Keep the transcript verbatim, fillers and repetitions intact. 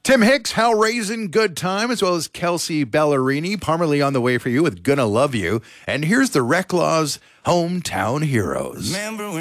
Tim Hicks, Hal Raisin, Good Time, as well as Kelsey Ballerini, Parmalee on the way for you with Gonna Love You. And here's the Reclaws Hometown Heroes. Remember when